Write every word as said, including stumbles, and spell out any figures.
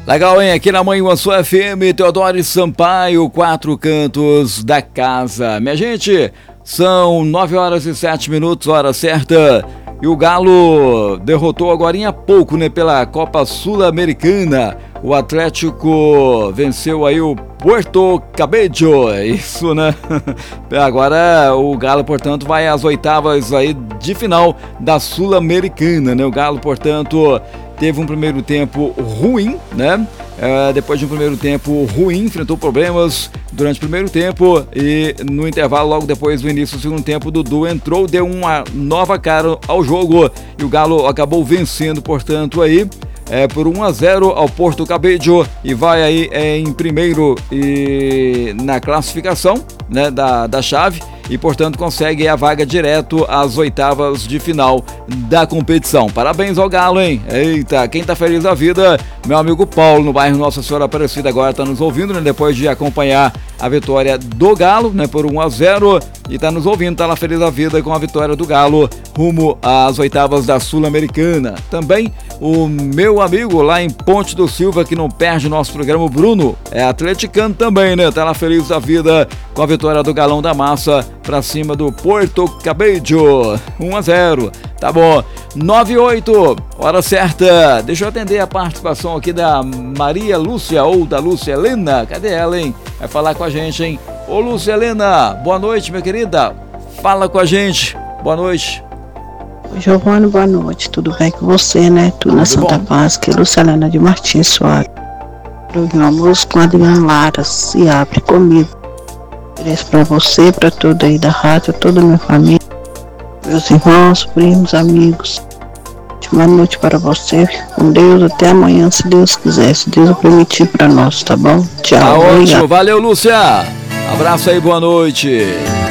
Legal, hein? Aqui na Manhã Sul F M, Teodoro Sampaio, quatro cantos da casa. Minha gente, são nove horas e sete minutos, hora certa. E o Galo derrotou agora há pouco, né, pela Copa Sul-Americana. O Atlético venceu aí o Puerto Cabello, é isso, né? Agora o Galo, portanto, vai às oitavas aí de final da Sul-Americana, né? O Galo, portanto, teve um primeiro tempo ruim, né? É, depois de um primeiro tempo ruim, enfrentou problemas durante o primeiro tempo e no intervalo, logo depois do início do segundo tempo, o Dudu entrou, deu uma nova cara ao jogo e o Galo acabou vencendo, portanto, aí é, por um a zero ao Porto Cabello e vai aí é, em primeiro e na classificação, né, da, da chave e, portanto, consegue a vaga direto às oitavas de final da competição. Parabéns ao Galo, hein? Eita, quem tá feliz da vida, meu amigo Paulo, no bairro Nossa Senhora Aparecida, agora tá nos ouvindo, né? Depois de acompanhar a vitória do Galo, né? Por um a zero, e tá nos ouvindo, tá lá feliz da vida com a vitória do Galo rumo às oitavas da Sul-Americana. Também o meu amigo lá em Ponte do Silva, que não perde o nosso programa, o Bruno, é atleticano também, né? Tá lá feliz da vida com a vitória do Galão da Massa pra cima do Porto Cabello, um a zero, tá bom, nove e oito, hora certa. Deixa eu atender a participação aqui da Maria Lúcia ou da Lúcia Helena, cadê ela, hein? Vai falar com a gente, hein? Ô Lúcia Helena, boa noite, minha querida, fala com a gente, boa noite. Giovana, boa noite, tudo bem com você, né? Tudo na Santa Paz, que é Lúcia Helena de Martins Soares. Programos com a Adriana Lara, se abre comigo. Isso para você, para toda aí da rádio, toda a minha família, meus irmãos, primos, amigos. Boa noite para você, com Deus, até amanhã, se Deus quiser, se Deus permitir para nós, tá bom? Tchau. Tá ótimo, valeu, Lúcia. Abraço aí, boa noite.